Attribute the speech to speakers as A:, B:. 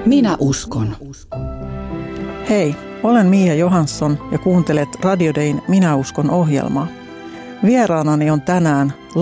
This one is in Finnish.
A: Minä uskon.
B: Hei, olen Mia Johansson ja kuuntelet Radio Dayn Minä uskon -ohjelmaa. Vieraanani on tänään